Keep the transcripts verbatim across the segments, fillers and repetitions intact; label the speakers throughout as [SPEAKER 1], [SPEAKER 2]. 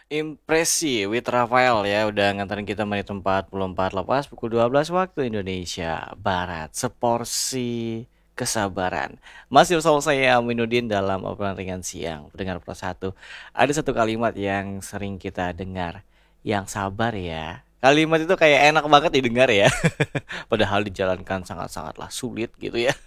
[SPEAKER 1] Impresi with Rafael ya udah nganterin kita menit empat puluh empat lepas pukul dua belas waktu Indonesia Barat. Seporsi kesabaran. Masih bersama saya Aminuddin dalam obrolan ringan siang. Pendengar Pro satu. Ada satu kalimat yang sering kita dengar. Yang sabar ya. Kalimat itu kayak enak banget didengar ya. Padahal dijalankan sangat-sangatlah sulit gitu ya.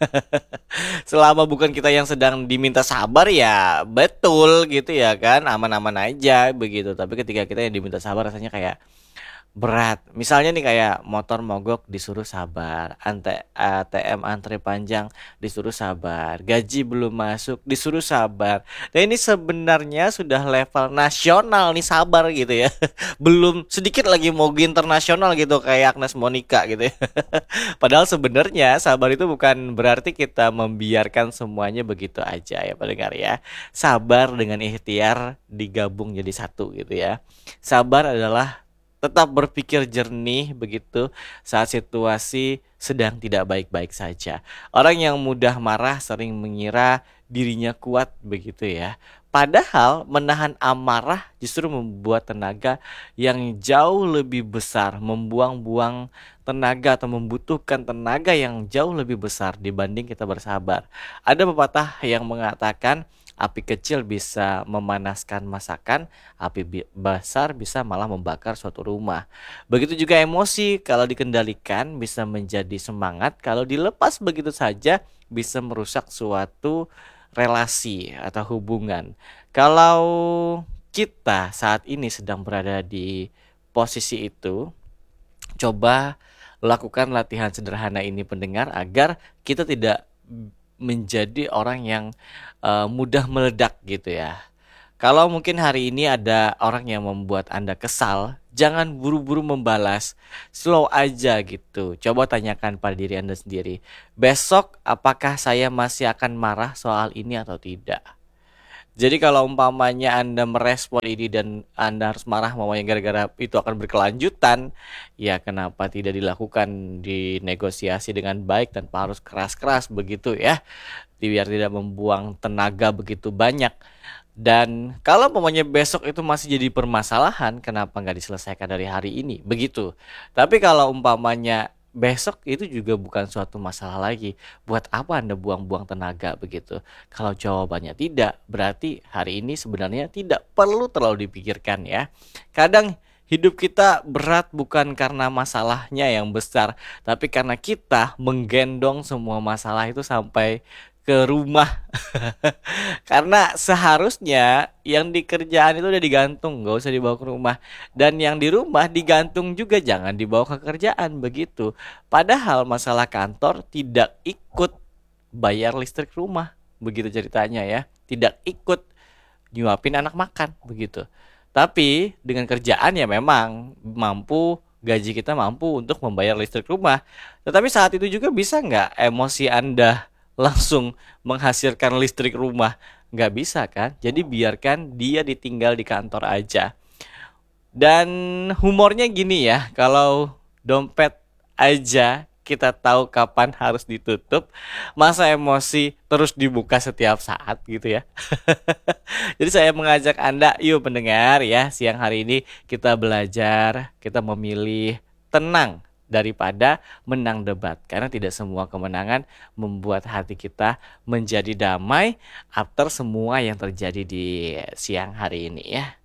[SPEAKER 1] Selama bukan kita yang sedang diminta sabar ya betul gitu ya kan, aman-aman aja begitu. Tapi ketika kita yang diminta sabar rasanya kayak berat. Misalnya nih kayak motor mogok disuruh sabar, ante A T M antri panjang disuruh sabar, gaji belum masuk disuruh sabar. Nah ini sebenarnya sudah level nasional nih sabar gitu ya. Belum sedikit lagi mau go internasional gitu kayak Agnes Monica gitu ya. Padahal sebenarnya sabar itu bukan berarti kita membiarkan semuanya begitu aja ya pendengar ya. Sabar dengan ikhtiar digabung jadi satu gitu ya. Sabar adalah tetap berpikir jernih begitu saat situasi sedang tidak baik-baik saja. Orang yang mudah marah sering mengira dirinya kuat begitu ya. Padahal menahan amarah justru membuat tenaga yang jauh lebih besar, membuang-buang tenaga atau membutuhkan tenaga yang jauh lebih besar dibanding kita bersabar. Ada pepatah yang mengatakan api kecil bisa memanaskan masakan, api bi- besar bisa malah membakar suatu rumah. Begitu juga emosi kalau dikendalikan bisa menjadi semangat, kalau dilepas begitu saja bisa merusak suatu relasi atau hubungan. Kalau kita saat ini sedang berada di posisi itu, coba lakukan latihan sederhana ini pendengar agar kita tidak menjadi orang yang uh, mudah meledak gitu ya. Kalau mungkin hari ini ada orang yang membuat Anda kesal, jangan buru-buru membalas. Slow aja gitu. Coba tanyakan pada diri Anda sendiri. Besok apakah saya masih akan marah soal ini atau tidak? Jadi kalau umpamanya Anda merespon ini dan Anda harus marah mamanya gara-gara itu akan berkelanjutan, ya kenapa tidak dilakukan di negosiasi dengan baik tanpa harus keras-keras begitu ya, biar tidak membuang tenaga begitu banyak. Dan kalau umpamanya besok itu masih jadi permasalahan, kenapa nggak diselesaikan dari hari ini? Begitu. Tapi kalau umpamanya besok itu juga bukan suatu masalah lagi. Buat apa Anda buang-buang tenaga begitu? Kalau jawabannya tidak, berarti hari ini sebenarnya tidak perlu terlalu dipikirkan ya. Kadang hidup kita berat bukan karena masalahnya yang besar, tapi karena kita menggendong semua masalah itu sampai ke rumah. Karena seharusnya yang di kerjaan itu udah digantung, nggak usah dibawa ke rumah. Dan yang di rumah digantung juga jangan dibawa ke kerjaan begitu. Padahal masalah kantor tidak ikut bayar listrik rumah, begitu ceritanya ya. Tidak ikut nyuapin anak makan begitu. Tapi dengan kerjaan ya memang mampu, gaji kita mampu untuk membayar listrik rumah. Tetapi saat itu juga bisa nggak emosi Anda langsung menghasilkan listrik rumah? Nggak bisa kan? Jadi biarkan dia ditinggal di kantor aja. Dan humornya gini ya, kalau dompet aja kita tahu kapan harus ditutup, masa emosi terus dibuka setiap saat gitu ya. Jadi saya mengajak Anda, yuk pendengar ya, siang hari ini kita belajar, kita memilih tenang daripada menang debat. Karena tidak semua kemenangan membuat hati kita menjadi damai after semua yang terjadi di siang hari ini ya.